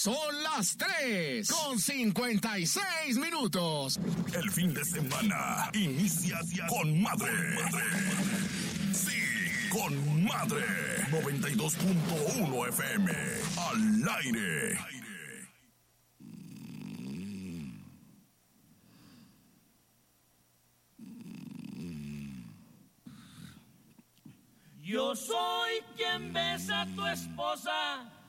Son las 3:56. El fin de semana inicia con madre. Sí, con madre. 92.1 FM. Al aire. Yo soy quien besa a tu esposa